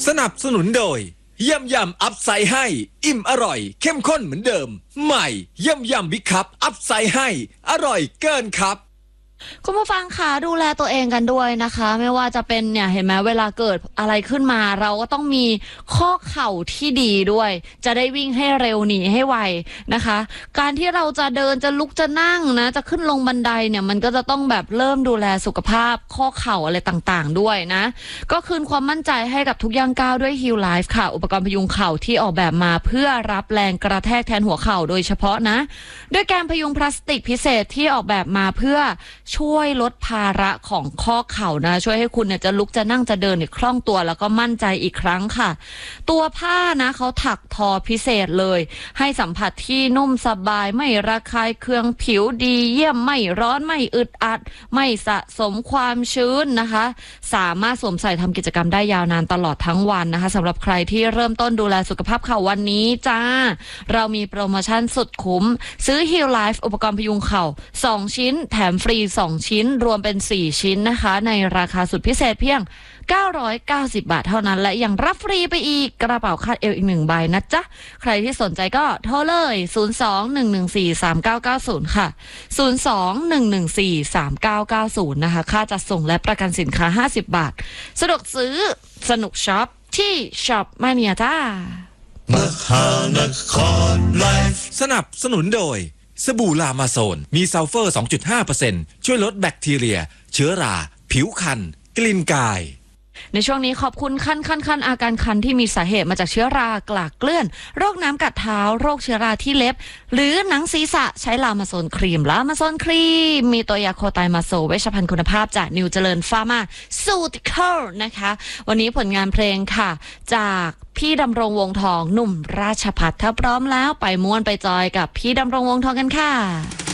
สนับสนุนโดยยำอัพไซด์ให้อิ่มอร่อยเข้มข้นเหมือนเดิมใหม่ยำบิ๊กคัพอัพไซด์ให้อร่อยเกินครับคุณผู้ฟังคะดูแลตัวเองกันด้วยนะคะไม่ว่าจะเป็นเนี่ยเห็นไหมเวลาเกิดอะไรขึ้นมาเราก็ต้องมีข้อเข่าที่ดีด้วยจะได้วิ่งให้เร็วหนีให้ไวนะคะการที่เราจะเดินจะลุกจะนั่งนะจะขึ้นลงบันไดเนี่ยมันก็จะต้องแบบเริ่มดูแลสุขภาพข้อเข่าอะไรต่างๆด้วยนะก็คืนความมั่นใจให้กับทุกย่างก้าวด้วย Heal Life ค่ะอุปกรณ์พยุงเข่าที่ออกแบบมาเพื่อรับแรงกระแทกแทนหัวเข่าโดยเฉพาะนะด้วยการพยุงพลาสติกพิเศษที่ออกแบบมาเพื่อช่วยลดภาระของข้อเข่านะช่วยให้คุณเนี่ยจะลุกจะนั่งจะเดินเนี่ยคล่องตัวแล้วก็มั่นใจอีกครั้งค่ะตัวผ้านะเขาถักทอพิเศษเลยให้สัมผัสที่นุ่มสบายไม่ระคายเคืองผิวดีเยี่ยมไม่ร้อนไม่อึดอัดไม่สะสมความชื้นนะคะสามารถสวมใส่ทำกิจกรรมได้ยาวนานตลอดทั้งวันนะคะสำหรับใครที่เริ่มต้นดูแลสุขภาพเข่าวันนี้จ้าเรามีโปรโมชั่นสุดคุ้มซื้อ Heal Life อุปกรณ์พยุงเข่า2ชิ้นแถมฟรี2ชิ้นรวมเป็น4ชิ้นนะคะในราคาสุดพิเศษเพียง990 บาทเท่านั้นและยังรับฟรีไปอีกกระเป๋าคาดเอวอีก1ใบนะจ๊ะใครที่สนใจก็โทรเลย02-114-3990ค่ะ02-114-3990นะคะค่าจัดส่งและประกันสินค้า50 บาทสะดวกซื้อสนุกช็อปที่ช็อปมาเนียจ้ามหานครไลฟ์สนับสนุนโดยสบู่ลามาโซนมีซัลเฟอร์ 2.5% ช่วยลดแบคทีเรียเชื้อราผิวคันกลิ่นกายในช่วงนี้ขอบคุณคันอาการคันที่มีสาเหตุมาจากเชื้อรากลากเกลื่อนโรคน้ำกัดเท้าโรคเชื้อราที่เล็บหรือหนังศีรษะใช้ลามาโซนครีมลามาโซนครีมมีตัวยาโคไตมาโซเวชภัณฑ์คุณภาพจากนิวเจริญฟาร์มาซูติคอลนะคะวันนี้ผลงานเพลงค่ะจากพี่ดำรงวงทองหนุ่มราชภัฏถ้าพร้อมแล้วไปม่วนไปจอยกับพี่ดำรงวงทองกันค่ะ